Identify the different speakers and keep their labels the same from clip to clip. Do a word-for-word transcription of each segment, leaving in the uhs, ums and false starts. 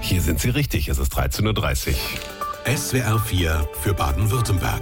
Speaker 1: Hier sind Sie richtig, es ist dreizehn Uhr dreißig.
Speaker 2: S W R vier für Baden-Württemberg.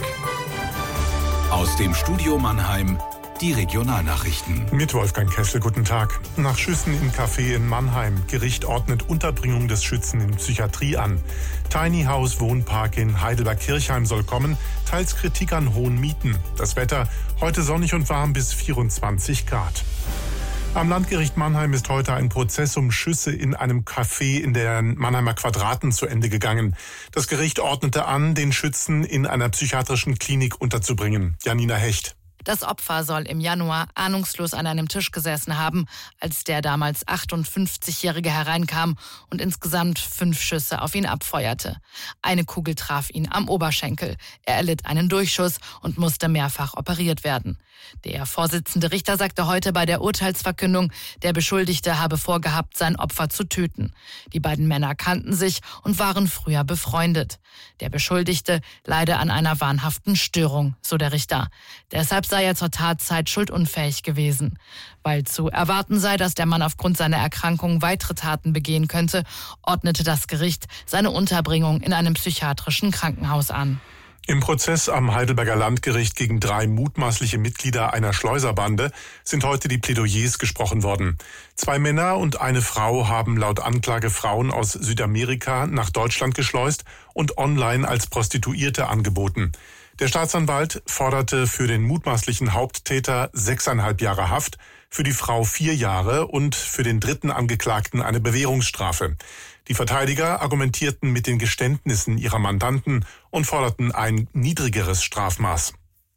Speaker 2: Aus dem Studio Mannheim die Regionalnachrichten.
Speaker 3: Mit Wolfgang Kessel, guten Tag. Nach Schüssen im Café in Mannheim. Gericht ordnet Unterbringung des Schützen in Psychiatrie an. Tiny House Wohnpark in Heidelberg-Kirchheim soll kommen. Teils Kritik an hohen Mieten. Das Wetter heute sonnig und warm bis vierundzwanzig Grad. Am Landgericht Mannheim ist heute ein Prozess um Schüsse in einem Café in der Mannheimer Quadraten zu Ende gegangen. Das Gericht ordnete an, den Schützen in einer psychiatrischen Klinik unterzubringen. Janina Hecht.
Speaker 4: Das Opfer soll im Januar ahnungslos an einem Tisch gesessen haben, als der damals achtundfünfzigjährige hereinkam und insgesamt fünf Schüsse auf ihn abfeuerte. Eine Kugel traf ihn am Oberschenkel. Er erlitt einen Durchschuss und musste mehrfach operiert werden. Der Vorsitzende Richter sagte heute bei der Urteilsverkündung, der Beschuldigte habe vorgehabt, sein Opfer zu töten. Die beiden Männer kannten sich und waren früher befreundet. Der Beschuldigte leide an einer wahnhaften Störung, so der Richter. Deshalb sei er zur Tatzeit schuldunfähig gewesen. Weil zu erwarten sei, dass der Mann aufgrund seiner Erkrankung weitere Taten begehen könnte, ordnete das Gericht seine Unterbringung in einem psychiatrischen Krankenhaus an.
Speaker 3: Im Prozess am Heidelberger Landgericht gegen drei mutmaßliche Mitglieder einer Schleuserbande sind heute die Plädoyers gesprochen worden. Zwei Männer und eine Frau haben laut Anklage Frauen aus Südamerika nach Deutschland geschleust und online als Prostituierte angeboten. Der Staatsanwalt forderte für den mutmaßlichen Haupttäter sechseinhalb Jahre Haft, für die Frau vier Jahre und für den dritten Angeklagten eine Bewährungsstrafe. Die Verteidiger argumentierten mit den Geständnissen ihrer Mandanten und forderten ein niedrigeres Strafmaß.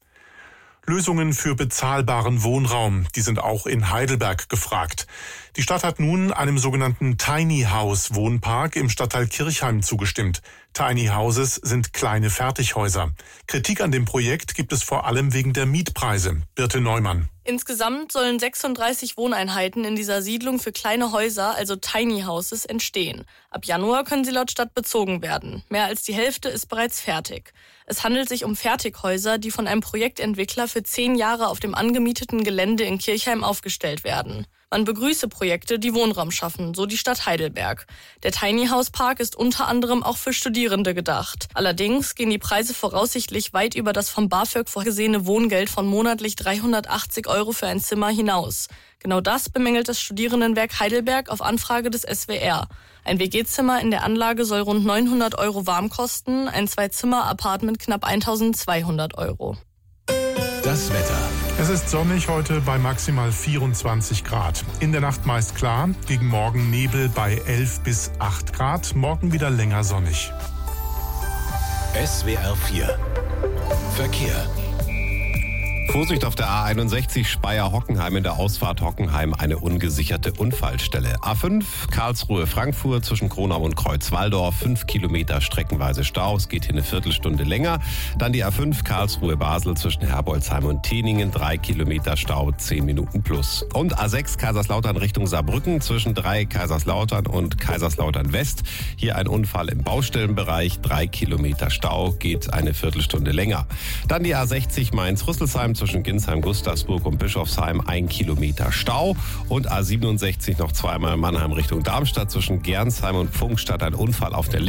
Speaker 3: Lösungen für bezahlbaren Wohnraum, die sind auch in Heidelberg gefragt. Die Stadt hat nun einem sogenannten Tiny House Wohnpark im Stadtteil Kirchheim zugestimmt. Tiny Houses sind kleine Fertighäuser. Kritik an dem Projekt gibt es vor allem wegen der Mietpreise. Birte Neumann.
Speaker 5: Insgesamt sollen sechsunddreißig Wohneinheiten in dieser Siedlung für kleine Häuser, also Tiny Houses, entstehen. Ab Januar können sie laut Stadt bezogen werden. Mehr als die Hälfte ist bereits fertig. Es handelt sich um Fertighäuser, die von einem Projektentwickler für zehn Jahre auf dem angemieteten Gelände in Kirchheim aufgestellt werden. Man begrüße Projekte, die Wohnraum schaffen, so die Stadt Heidelberg. Der Tiny House Park ist unter anderem auch für Studierende gedacht. Allerdings gehen die Preise voraussichtlich weit über das vom BAföG vorgesehene Wohngeld von monatlich dreihundertachtzig Euro für ein Zimmer hinaus. Genau das bemängelt das Studierendenwerk Heidelberg auf Anfrage des S W R. Ein W G-Zimmer in der Anlage soll rund neunhundert Euro warm kosten, ein Zwei-Zimmer-Apartment knapp eintausendzweihundert Euro.
Speaker 2: Das Wetter.
Speaker 3: Es ist sonnig heute bei maximal vierundzwanzig Grad. In der Nacht meist klar, gegen Morgen Nebel bei elf bis acht Grad, morgen wieder länger sonnig.
Speaker 2: S W R vier Verkehr.
Speaker 1: Vorsicht auf der A einundsechzig Speyer-Hockenheim, in der Ausfahrt Hockenheim eine ungesicherte Unfallstelle. A fünf Karlsruhe-Frankfurt zwischen Kronau und Kreuzwaldorf, fünf Kilometer streckenweise Stau, es geht hier eine Viertelstunde länger. Dann die A fünf Karlsruhe-Basel zwischen Herbolzheim und Teningen, drei Kilometer Stau, zehn Minuten plus. Und A sechs Kaiserslautern Richtung Saarbrücken zwischen drei Kaiserslautern und Kaiserslautern West. Hier ein Unfall im Baustellenbereich, drei Kilometer Stau, geht eine Viertelstunde länger. Dann die A sechzig Mainz-Rüsselsheim zwischen Ginsheim, Gustavsburg und Bischofsheim, ein Kilometer Stau. Und A siebenundsechzig noch zweimal Mannheim Richtung Darmstadt zwischen Gernsheim und Pfungstadt, ein Unfall auf der